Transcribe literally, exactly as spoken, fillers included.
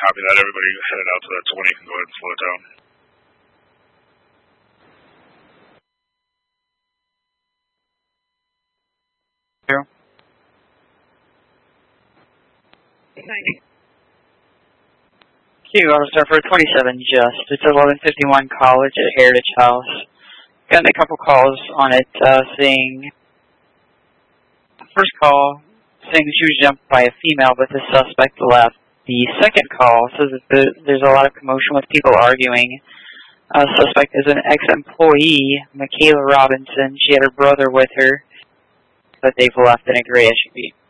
copy that. Everybody headed out to that twenty. Go ahead and slow it down. Zero. Thank you. Q, Officer for twenty-seven, just. It's eleven fifty-one College at Heritage House. Gotten a couple calls on it, uh, saying, first call, saying she was jumped by a female, but the suspect left. The second call says that there's a lot of commotion with people arguing. Uh, suspect is an ex-employee, Michaela Robinson. She had her brother with her, but they've left in a gray S U V.